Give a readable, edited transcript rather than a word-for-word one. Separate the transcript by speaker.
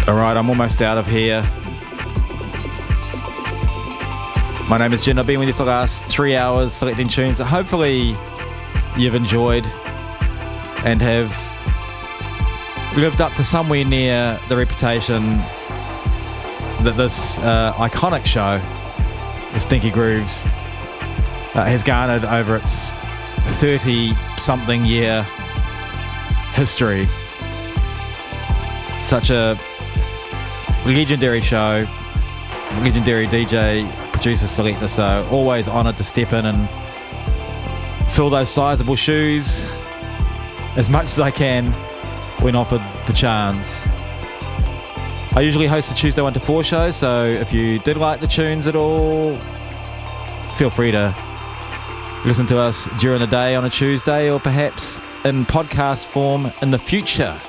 Speaker 1: Alright, I'm almost out of here. My name is Jin. I've been with you for the last 3 hours selecting tunes that hopefully you've enjoyed and have lived up to somewhere near the reputation that this iconic show, the Stinky Grooves, has garnered over its 30-something year history. Such a legendary show, legendary DJ, producer, selector, so always honoured to step in and fill those sizable shoes as much as I can when offered the chance. I usually host a Tuesday 1 to 4 show, so if you did like the tunes at all, feel free to listen to us during the day on a Tuesday or perhaps in podcast form in the future.